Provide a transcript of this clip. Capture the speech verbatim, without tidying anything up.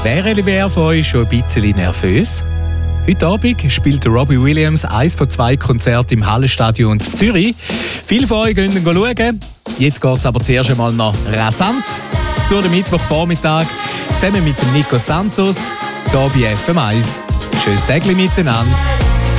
Wer wäre von euch schon ein bisschen nervös? Heute Abend spielt Robbie Williams eines von zwei Konzerten im Hallenstadion in Zürich. Viele von euch gehen schauen. Jetzt geht es aber zuerst einmal noch rasant durch den Mittwochvormittag zusammen mit dem Nico Santos hier bei F M eins. Schönes Tag miteinander.